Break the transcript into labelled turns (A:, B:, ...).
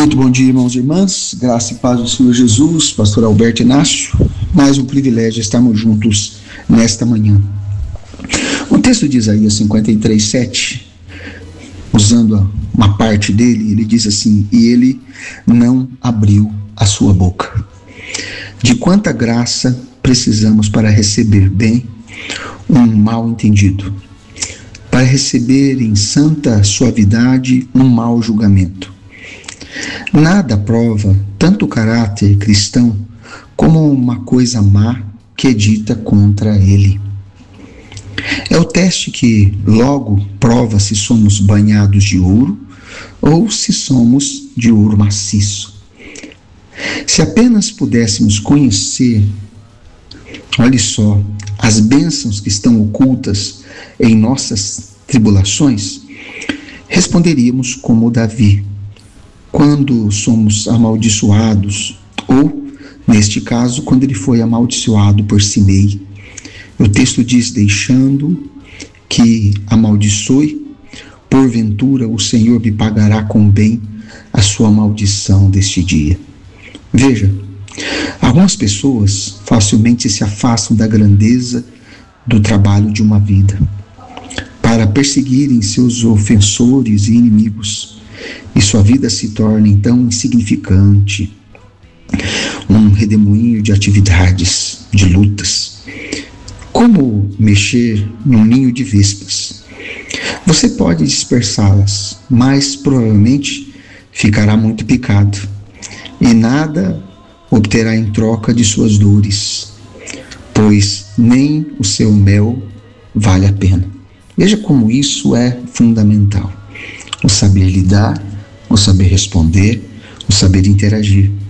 A: Muito bom dia, irmãos e irmãs, graça e paz do Senhor Jesus, pastor Alberto Inácio, mais um privilégio estarmos juntos nesta manhã. O texto de Isaías 53:7, usando uma parte dele, ele diz assim: e ele não abriu a sua boca. De quanta graça precisamos para receber bem um mal entendido, para receber em santa suavidade um mau julgamento. Nada prova tanto o caráter cristão como uma coisa má que é dita contra ele. É o teste que logo prova se somos banhados de ouro ou se somos de ouro maciço. Se apenas pudéssemos conhecer, olhe só, as bênçãos que estão ocultas em nossas tribulações, responderíamos como Davi, quando somos amaldiçoados, ou, neste caso, quando ele foi amaldiçoado por Simei. O texto diz: deixando que amaldiçoe, porventura o Senhor me pagará com bem a sua maldição deste dia. Veja, algumas pessoas facilmente se afastam da grandeza do trabalho de uma vida, para perseguirem seus ofensores e inimigos, e sua vida se torna então insignificante, um redemoinho de atividades, de lutas. Como mexer num ninho de vespas? Você pode dispersá-las, mas provavelmente ficará muito picado, e nada obterá em troca de suas dores, pois nem o seu mel vale a pena. Veja como isso é fundamental. O saber lidar, o saber responder, o saber interagir.